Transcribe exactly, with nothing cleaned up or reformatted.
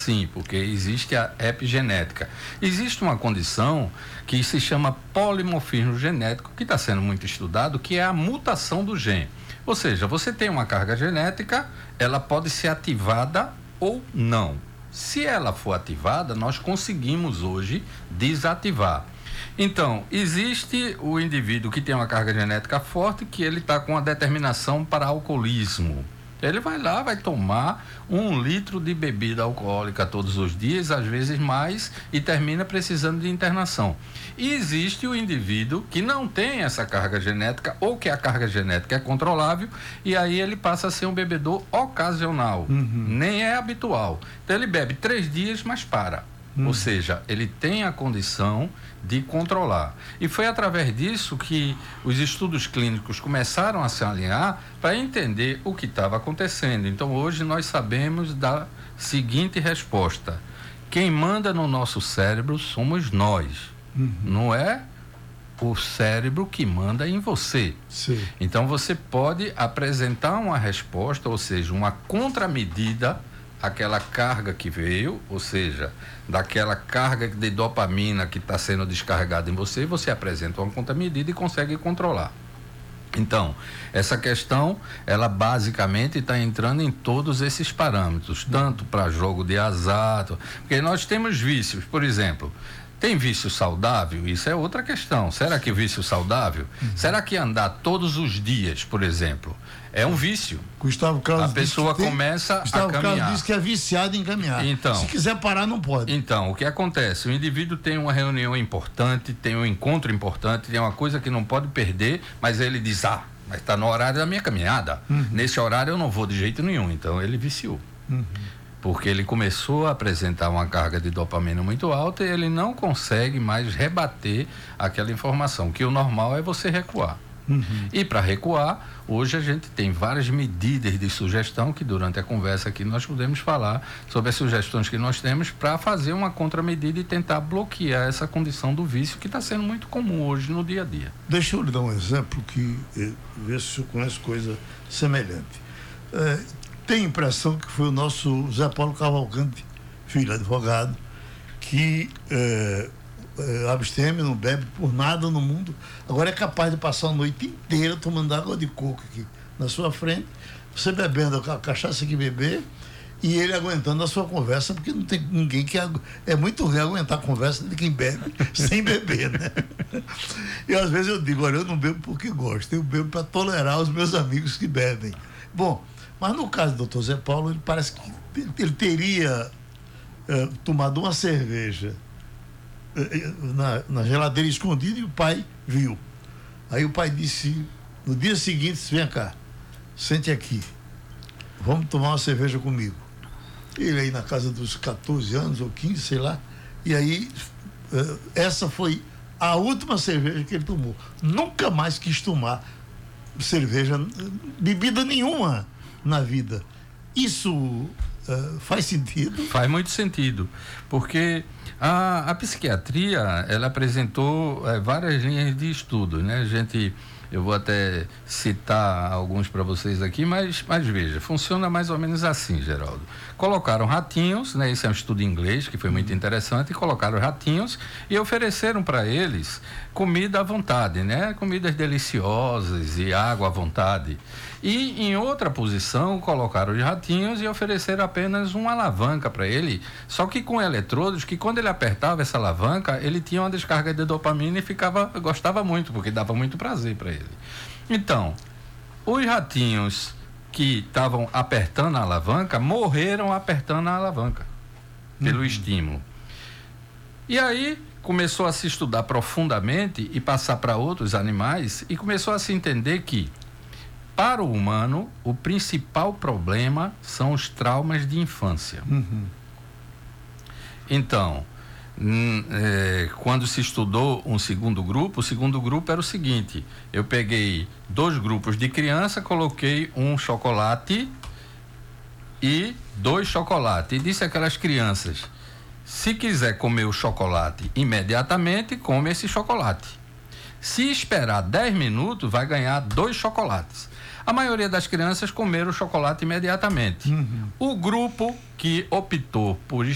sim, porque existe a epigenética. Existe uma condição que se chama polimorfismo genético, que está sendo muito estudado, que é a mutação do gene. Ou seja, você tem uma carga genética, ela pode ser ativada ou não. Se ela for ativada, nós conseguimos hoje desativar. Então, existe o indivíduo que tem uma carga genética forte, que ele está com a determinação para alcoolismo. Ele vai lá, vai tomar um litro de bebida alcoólica todos os dias, às vezes mais, e termina precisando de internação. E existe o indivíduo que não tem essa carga genética, ou que a carga genética é controlável, e aí ele passa a ser um bebedor ocasional, uhum. nem é habitual. Então ele bebe três dias, mas para. Hum. Ou seja, ele tem a condição de controlar. E foi através disso que os estudos clínicos começaram a se alinhar para entender o que estava acontecendo. Então, hoje nós sabemos da seguinte resposta: quem manda no nosso cérebro somos nós. Uhum. Não é o cérebro que manda em você. Sim. Então, você pode apresentar uma resposta, ou seja, uma contramedida aquela carga que veio, ou seja, daquela carga de dopamina que está sendo descarregada em você, você apresenta uma contramedida e consegue controlar. Então, essa questão, ela basicamente está entrando em todos esses parâmetros, tanto para jogo de azar, porque nós temos vícios, por exemplo. Tem vício saudável? Isso é outra questão. Será que vício saudável? Uhum. Será que andar todos os dias, por exemplo, é um vício? Gustavo Carlos a pessoa tem, começa Gustavo a caminhar. Carlos diz que é viciado em caminhar. Então, se quiser parar, não pode. Então, o que acontece? O indivíduo tem uma reunião importante, tem um encontro importante, tem uma coisa que não pode perder, mas ele diz, ah, mas está no horário da minha caminhada. Uhum. Nesse horário eu não vou de jeito nenhum. Então, ele viciou. Uhum. Porque ele começou a apresentar uma carga de dopamina muito alta e ele não consegue mais rebater aquela informação, que o normal é você recuar. Uhum. E para recuar, hoje a gente tem várias medidas de sugestão que durante a conversa aqui nós podemos falar sobre as sugestões que nós temos para fazer uma contramedida e tentar bloquear essa condição do vício que está sendo muito comum hoje no dia a dia. Deixa eu lhe dar um exemplo que eh, ver se eu conheço coisa semelhante. Eh, Tenho a impressão que foi o nosso Zé Paulo Cavalcante, filho, advogado, que é, é, absteme, não bebe por nada no mundo, agora é capaz de passar a noite inteira tomando água de coco aqui na sua frente, você bebendo a cachaça que beber e ele aguentando a sua conversa, porque não tem ninguém que... Agu... É muito ruim aguentar a conversa de quem bebe sem beber, né? E às vezes eu digo, olha, eu não bebo porque gosto, eu bebo para tolerar os meus amigos que bebem. Bom, mas no caso do doutor Zé Paulo, ele parece que ele teria eh, tomado uma cerveja eh, na, na geladeira escondida e o pai viu. Aí o pai disse, no dia seguinte, vem cá, sente aqui, vamos tomar uma cerveja comigo. Ele aí na casa dos catorze anos ou quinze, sei lá, e aí eh, essa foi a última cerveja que ele tomou. Nunca mais quis tomar cerveja, bebida nenhuma na vida. Isso uh, faz sentido? Faz muito sentido, porque a, a psiquiatria, ela apresentou uh, várias linhas de estudo, né? A gente, eu vou até citar alguns para vocês aqui, mas, mas veja, funciona mais ou menos assim, Geraldo. Colocaram ratinhos, né? Esse é um estudo em inglês que foi muito interessante, e colocaram ratinhos e ofereceram para eles comida à vontade, né? Comidas deliciosas e água à vontade. E em outra posição colocaram os ratinhos e ofereceram apenas uma alavanca para ele, só que com eletrodos que quando ele apertava essa alavanca, ele tinha uma descarga de dopamina e ficava, gostava muito, porque dava muito prazer para ele. Então, os ratinhos que estavam apertando a alavanca morreram apertando a alavanca pelo uhum. estímulo. E aí começou a se estudar profundamente e passar para outros animais e começou a se entender que para o humano, o principal problema são os traumas de infância. Uhum. Então, hum, é, quando se estudou um segundo grupo, o segundo grupo era o seguinte: eu peguei dois grupos de criança, coloquei um chocolate e dois chocolates, e disse àquelas crianças: se quiser comer o chocolate imediatamente, come esse chocolate. Se esperar dez minutos, vai ganhar dois chocolates. A maioria das crianças comeram o chocolate imediatamente. Uhum. O grupo que optou por